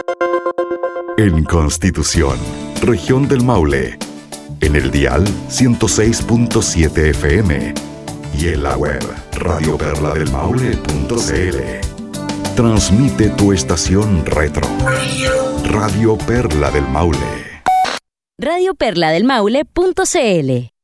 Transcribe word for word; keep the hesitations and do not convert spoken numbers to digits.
En Constitución, región del Maule, en el dial ciento seis punto siete F M y en la web radio perla del maule punto c l. Transmite tu estación retro. Radio Perla del Maule. radio perla del maule punto c l.